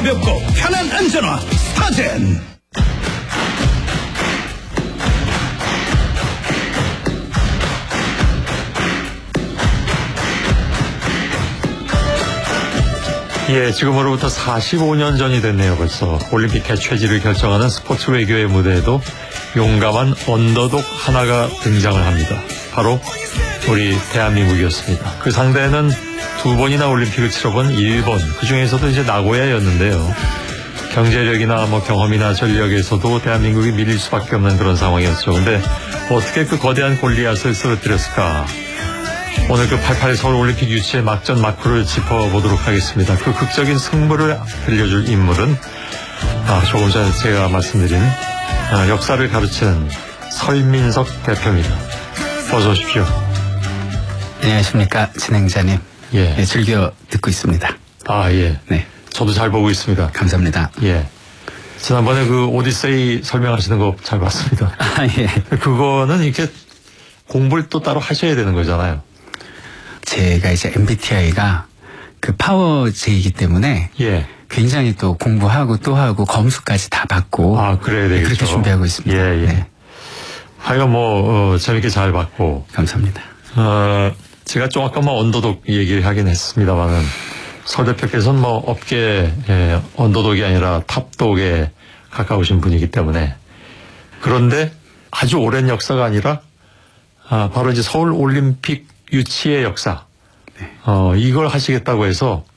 가볍고 편한 안전화 스타젠. 예, 지금으로부터 45년 전이 됐네요, 벌써. 올림픽 개최지를 결정하는 스포츠 외교의 무대에도 용감한 언더독 하나가 등장을 합니다. 바로 우리 대한민국이었습니다. 그 상대는 두 번이나 올림픽을 치러본 일본, 그중에서도 이제 나고야였는데요. 경제력이나 경험이나 전력에서도 대한민국이 밀릴 수밖에 없는 그런 상황이었죠. 근데 어떻게 그 거대한 골리앗을 쓰러뜨렸을까? 오늘 그 88 서울올림픽 유치의 막전 막후를 짚어보도록 하겠습니다. 그 극적인 승부를 들려줄 인물은 조금 전에 제가 말씀드린 역사를 가르치는 설민석 대표입니다. 어서 오십시오. 안녕하십니까, 진행자님. 예. 예, 즐겨 듣고 있습니다. 아, 예. 네. 저도 잘 보고 있습니다. 감사합니다. 예. 지난번에 그 오디세이 설명하시는 거 잘 봤습니다. 아, 예. 그거는 이렇게 공부를 또 따로 하셔야 되는 거잖아요. 제가 이제 MBTI가 그 파워제이기 때문에 예. 굉장히 또 공부하고 또 하고 검수까지 다 받고. 아, 그래야 되겠죠. 그렇게 준비하고 있습니다. 예, 예. 네. 하여간 재밌게 잘 봤고. 감사합니다. 제가 좀 아까 언더독 얘기를 하긴 했습니다만은 설 대표께서는 업계 언더독이 아니라 탑독에 가까우신 분이기 때문에, 그런데 아주 오랜 역사가 아니라 바로 이제 서울 올림픽 유치의 역사, 이걸 하시겠다고 해서